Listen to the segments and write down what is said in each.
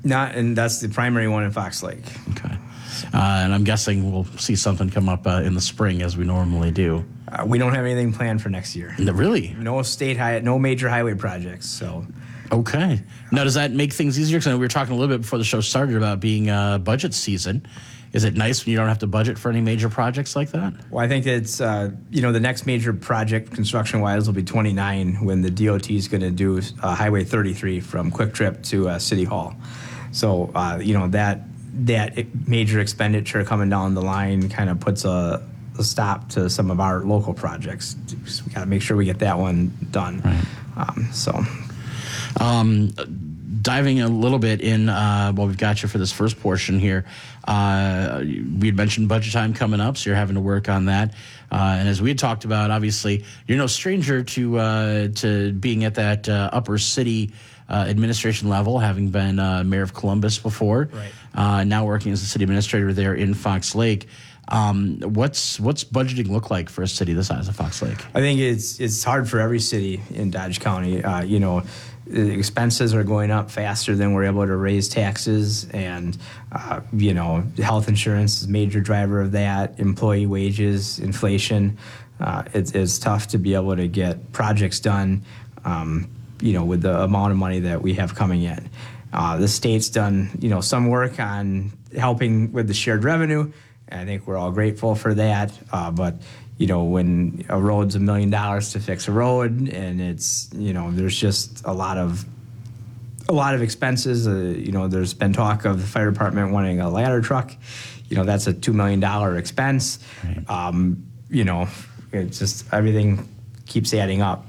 Not, and that's the primary one in Fox Lake. Okay. And I'm guessing we'll see something come up in the spring as we normally do. We don't have anything planned for next year. Really? No no major highway projects. So. Okay. Now, does that make things easier? Because we were talking a little bit before the show started about being budget season. Is it nice when you don't have to budget for any major projects like that? Well, I think it's, the next major project construction-wise will be 29 when the DOT is going to do Highway 33 from Quick Trip to City Hall. So, that major expenditure coming down the line kind of puts a stop to some of our local projects. So we got to make sure we get that one done. Right. Diving a little bit in, we've got you for this first portion here. We had mentioned budget time coming up, so you're having to work on that. And as we had talked about, obviously, you're no stranger to being at that upper city administration level, having been mayor of Columbus before. Right. Now working as the city administrator there in Fox Lake. What's budgeting look like for a city the size of Fox Lake? I think it's hard for every city in Dodge County. The expenses are going up faster than we're able to raise taxes, and health insurance is a major driver of that. Employee wages, inflation. It's tough to be able to get projects done. With the amount of money that we have coming in. The state's done some work on helping with the shared revenue. And I think we're all grateful for that. But when a road's $1 million to fix a road, and it's there's just a lot of expenses. There's been talk of the fire department wanting a ladder truck. That's a $2 million expense. Right. It's just everything keeps adding up.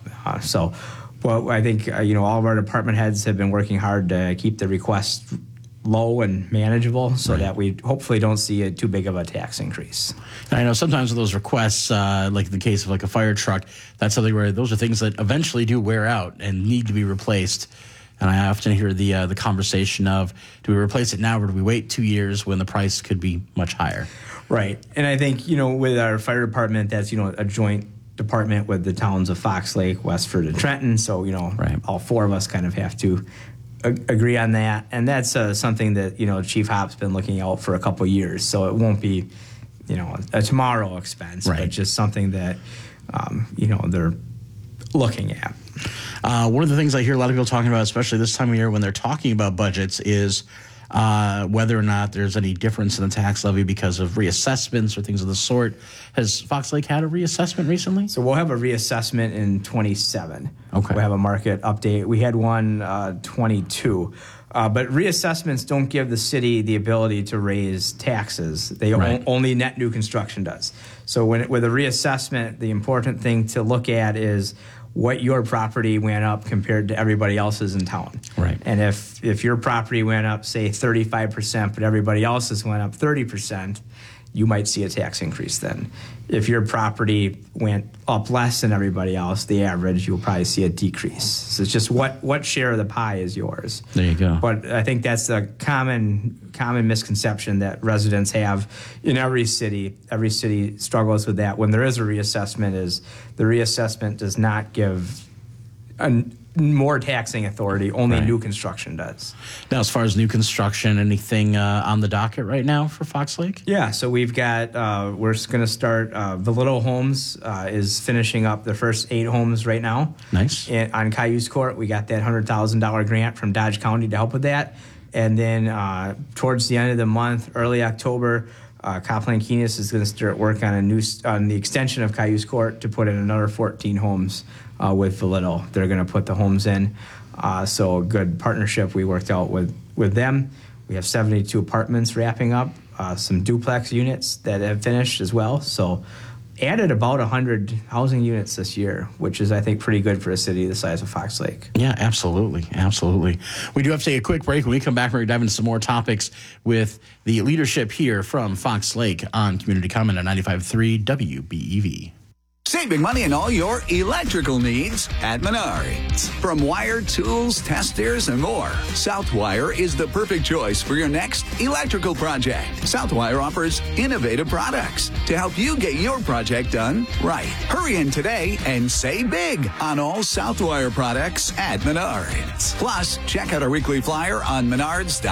Well, I think all of our department heads have been working hard to keep the requests low and manageable, so that we hopefully don't see too big of a tax increase. And I know sometimes with those requests, like in the case of like a fire truck, that's something where those are things that eventually do wear out and need to be replaced. And I often hear the conversation of, do we replace it now or do we wait 2 years when the price could be much higher? Right. And I think with our fire department, that's a joint department with the towns of Fox Lake, Westford, and Trenton. So, all four of us kind of have to agree on that. And that's something that, Chief Hop's been looking out for a couple of years. So it won't be, a tomorrow expense, but just something that, they're looking at. One of the things I hear a lot of people talking about, especially this time of year when they're talking about budgets, is whether or not there's any difference in the tax levy because of reassessments or things of the sort. Has Fox Lake had a reassessment recently? So we'll have a reassessment in 27. Okay. We'll have a market update. We had one 22. But reassessments don't give the city the ability to raise taxes. They only net new construction does. So with a reassessment, the important thing to look at is what your property went up compared to everybody else's in town. Right. And if your property went up, say, 35%, but everybody else's went up 30%, you might see a tax increase then. If your property went up less than everybody else, the average, you'll probably see a decrease. So it's just what share of the pie is yours. There you go. But I think that's a common misconception that residents have in every city. Every city struggles with that. When there is a reassessment, the reassessment does not give more taxing authority. Only new construction does. Now, as far as new construction, anything on the docket right now for Fox Lake? Yeah, so we've got, we're going to start, Validdo Homes is finishing up the first 8 homes right now. Nice. And on Cayuse Court, we got that $100,000 grant from Dodge County to help with that. And then towards the end of the month, early October, Copland Keenest is going to start work on the extension of Cayuse Court to put in another 14 homes with Validdo. They're going to put the homes in. So a good partnership we worked out with them. We have 72 apartments wrapping up, some duplex units that have finished as well. So added about 100 housing units this year, which is, I think, pretty good for a city the size of Fox Lake. Yeah, absolutely. Absolutely. We do have to take a quick break. When we come back, we're going to dive into some more topics with the leadership here from Fox Lake on Community Comment on 95.3 WBEV. Saving money on all your electrical needs at Menards. From wire, tools, testers, and more, Southwire is the perfect choice for your next electrical project. Southwire offers innovative products to help you get your project done right. Hurry in today and save big on all Southwire products at Menards. Plus, check out our weekly flyer on Menards.com.